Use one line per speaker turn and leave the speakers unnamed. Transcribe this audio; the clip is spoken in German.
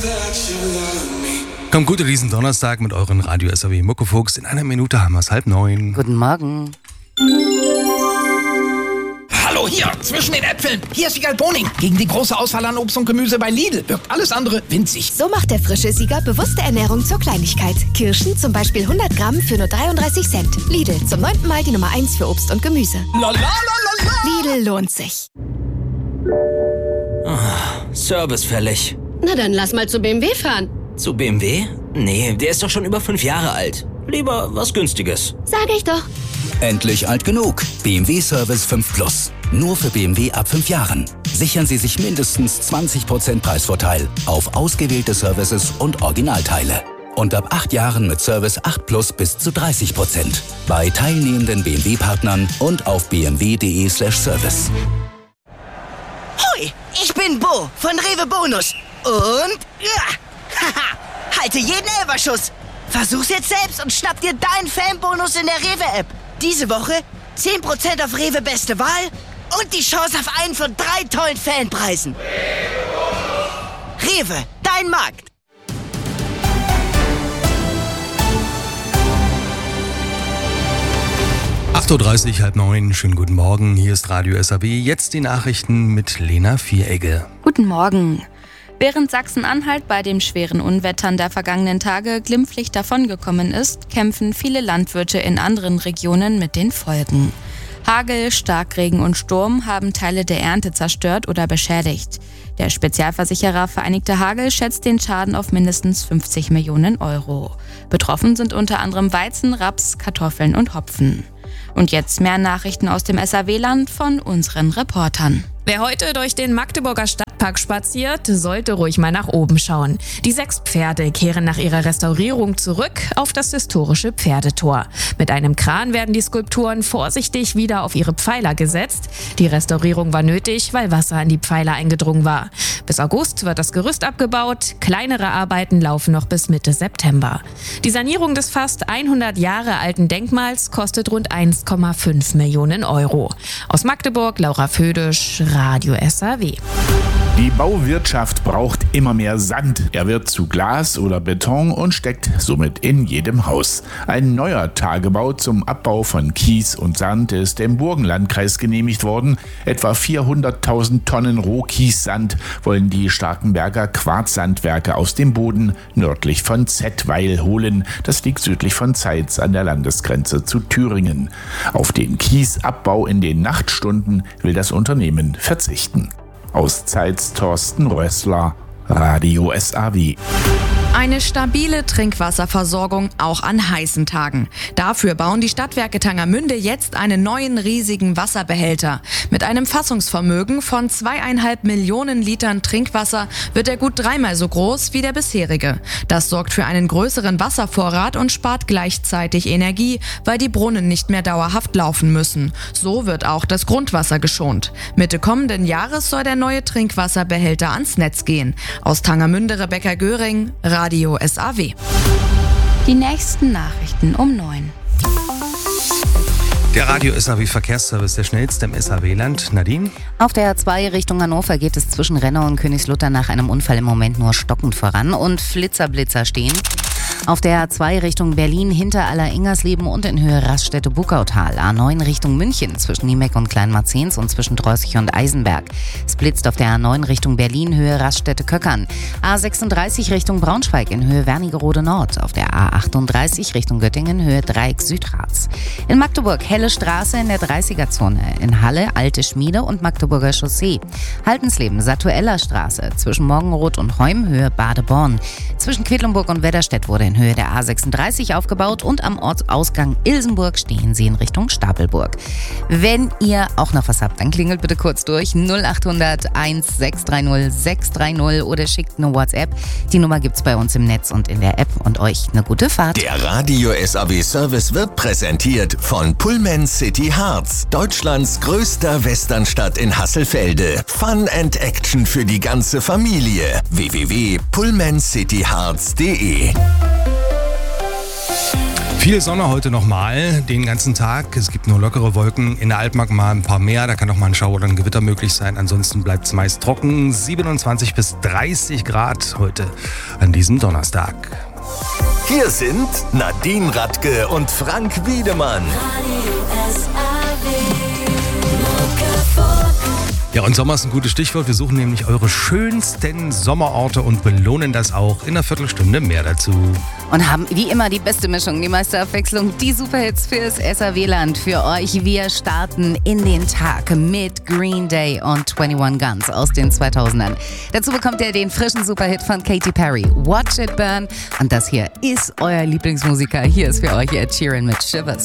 Kommt gut in diesen Donnerstag mit euren Radio SAW Muckefuchs. In einer Minute haben wir es 8:30.
Guten Morgen.
Hallo, hier, zwischen den Äpfeln. Hier ist Siegal Boning. Gegen die große Auswahl an Obst und Gemüse bei Lidl wirkt alles andere winzig.
So macht der frische Sieger bewusste Ernährung zur Kleinigkeit. Kirschen zum Beispiel 100 Gramm für nur 33 Cent. Lidl, zum 9. Mal die Nummer 1 für Obst und Gemüse. Lidl lohnt sich.
Service fällig.
Na dann lass mal zu BMW fahren.
Zu BMW? Nee, der ist doch schon über 5 Jahre alt. Lieber was Günstiges.
Sag ich doch.
Endlich alt genug. BMW Service 5 Plus. Nur für BMW ab 5 Jahren. Sichern Sie sich mindestens 20% Preisvorteil auf ausgewählte Services und Originalteile. Und ab 8 Jahren mit Service 8 Plus bis zu 30%. Bei teilnehmenden BMW-Partnern und auf bmw.de/service.
Hoi, ich bin Bo von Rewe Bonus. Und halte jeden Elferschuss. Versuch's jetzt selbst und schnapp dir deinen Fanbonus in der Rewe-App. Diese Woche 10% auf Rewe Beste Wahl und die Chance auf einen von 3 tollen Fanpreisen. Rewe, dein Markt.
Uhr, 8:30, schönen guten Morgen. Hier ist Radio SAW. Jetzt die Nachrichten mit Lena Vieregge.
Guten Morgen. Während Sachsen-Anhalt bei den schweren Unwettern der vergangenen Tage glimpflich davongekommen ist, kämpfen viele Landwirte in anderen Regionen mit den Folgen. Hagel, Starkregen und Sturm haben Teile der Ernte zerstört oder beschädigt. Der Spezialversicherer Vereinigte Hagel schätzt den Schaden auf mindestens 50 Millionen Euro. Betroffen sind unter anderem Weizen, Raps, Kartoffeln und Hopfen. Und jetzt mehr Nachrichten aus dem SAW-Land von unseren Reportern.
Wer heute durch den Magdeburger Stadtpark spaziert, sollte ruhig mal nach oben schauen. Die 6 Pferde kehren nach ihrer Restaurierung zurück auf das historische Pferdetor. Mit einem Kran werden die Skulpturen vorsichtig wieder auf ihre Pfeiler gesetzt. Die Restaurierung war nötig, weil Wasser in die Pfeiler eingedrungen war. Bis August wird das Gerüst abgebaut. Kleinere Arbeiten laufen noch bis Mitte September. Die Sanierung des fast 100 Jahre alten Denkmals kostet rund 1,5 Millionen Euro. Aus Magdeburg, Laura Födisch, Radio SAW.
Die Bauwirtschaft braucht immer mehr Sand. Er wird zu Glas oder Beton und steckt somit in jedem Haus. Ein neuer Tagebau zum Abbau von Kies und Sand ist im Burgenlandkreis genehmigt worden. Etwa 400.000 Tonnen Rohkiessand wollen die Starkenberger Quarzsandwerke aus dem Boden nördlich von Zettweil holen. Das liegt südlich von Zeitz an der Landesgrenze zu Thüringen. Auf den Kiesabbau in den Nachtstunden will das Unternehmen verzichten. Aus Zeitz Thorsten Rössler, Radio SAW.
Eine stabile Trinkwasserversorgung auch an heißen Tagen. Dafür bauen die Stadtwerke Tangermünde jetzt einen neuen riesigen Wasserbehälter. Mit einem Fassungsvermögen von 2,5 Millionen Litern Trinkwasser wird er gut 3-mal so groß wie der bisherige. Das sorgt für einen größeren Wasservorrat und spart gleichzeitig Energie, weil die Brunnen nicht mehr dauerhaft laufen müssen. So wird auch das Grundwasser geschont. Mitte kommenden Jahres soll der neue Trinkwasserbehälter ans Netz gehen. Aus Tangermünde Rebecca Göring, Radio SAW.
Die nächsten Nachrichten um 9.
Der Radio SAW Verkehrsservice, der schnellste im SAW-Land. Nadine?
Auf der A2 Richtung Hannover geht es zwischen Rennau und Königslutter nach einem Unfall im Moment nur stockend voran und Flitzer stehen. Auf der A2 Richtung Berlin hinter Aller-Ingersleben und in Höhe Raststätte-Bukautal. A9 Richtung München zwischen Niemeck und Kleinmarzens und zwischen Drossig und Eisenberg. Es blitzt auf der A9 Richtung Berlin, Höhe Raststätte-Köckern. A36 Richtung Braunschweig in Höhe Wernigerode Nord. Auf der A38 Richtung Göttingen, Höhe Dreieck Südharz. In Magdeburg Helle Straße in der 30er-Zone. In Halle Alte Schmiede und Magdeburger Chaussee. Haltensleben Satueller Straße zwischen Morgenroth und Heum, Höhe Badeborn. Zwischen Quedlinburg und Wedderstedt wurde in Höhe der A36 aufgebaut und am Ortsausgang Ilsenburg stehen Sie in Richtung Stapelburg. Wenn ihr auch noch was habt, dann klingelt bitte kurz durch 0800 1630 630 oder schickt eine WhatsApp. Die Nummer gibt's bei uns im Netz und in der App und euch eine gute Fahrt.
Der Radio SAW Service wird präsentiert von Pullman City Harz, Deutschlands größter Westernstadt in Hasselfelde. Fun and Action für die ganze Familie. www.pullmancityharz.de
Viel Sonne heute nochmal, den ganzen Tag. Es gibt nur lockere Wolken, in der Altmark mal ein paar mehr, da kann auch mal ein Schauer oder ein Gewitter möglich sein. Ansonsten bleibt es meist trocken, 27 bis 30 Grad heute an diesem Donnerstag.
Hier sind Nadine Radke und Frank Wiedemann.
Ja, und Sommer ist ein gutes Stichwort. Wir suchen nämlich eure schönsten Sommerorte und belohnen das auch in einer Viertelstunde. Mehr dazu.
Und haben wie immer die beste Mischung, die meiste Abwechslung, die Superhits fürs SAW-Land für euch. Wir starten in den Tag mit Green Day und 21 Guns aus den 2000ern. Dazu bekommt ihr den frischen Superhit von Katy Perry, Watch It Burn. Und das hier ist euer Lieblingsmusiker. Hier ist für euch Ed Sheeran mit Shivers.